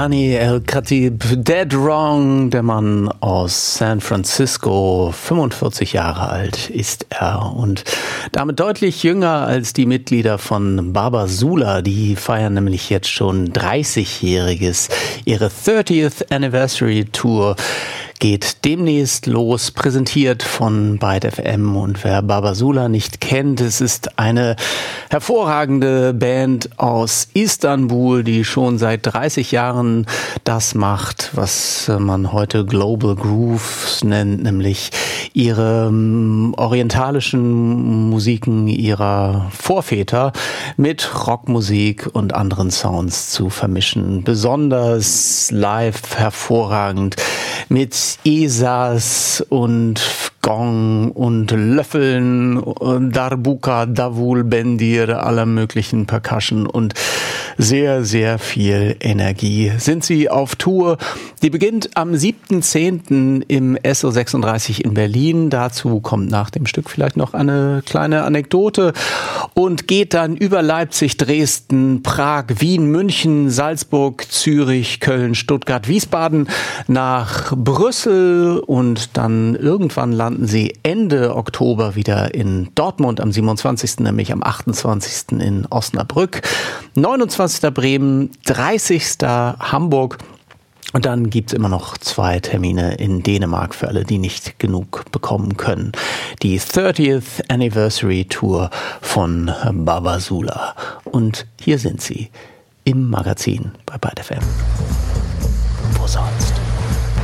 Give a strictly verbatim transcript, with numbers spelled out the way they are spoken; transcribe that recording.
Hani El-Khatib, Dead Wrong, der Mann aus San Francisco, fünfundvierzig Jahre alt ist er und damit deutlich jünger als die Mitglieder von Baba Sula, die feiern nämlich jetzt schon dreißigjähriges. Ihre thirtieth Anniversary Tour geht demnächst los, präsentiert von Byte F M. Und wer Baba Sula nicht kennt, es ist eine hervorragende Band aus Istanbul, die schon seit dreißig Jahren das macht, was man heute Global Grooves nennt, nämlich ihre um, orientalischen Musiken ihrer Vorväter mit Rockmusik und anderen Sounds zu vermischen. Besonders live hervorragend mit Esas und Gong und Löffeln, und Darbuka, Davul, Bendir, aller möglichen Percussion und sehr, sehr viel Energie. Sind sie auf Tour? Die beginnt am siebten zehnten im S O sechsunddreißig in Berlin. Dazu kommt nach dem Stück vielleicht noch eine kleine Anekdote und geht dann über Leipzig, Dresden, Prag, Wien, München, Salzburg, Zürich, Köln, Stuttgart, Wiesbaden nach Brüssel und dann irgendwann landen sie Ende Oktober wieder in Dortmund, am siebenundzwanzigsten nämlich am achtundzwanzigsten in Osnabrück, neunundzwanzigsten Bremen, dreißigsten Hamburg. Und dann gibt's immer noch zwei Termine in Dänemark für alle, die nicht genug bekommen können. Die thirtieth Anniversary Tour von Baba Sula. Und hier sind sie im Magazin bei Byte F M. Wo sonst?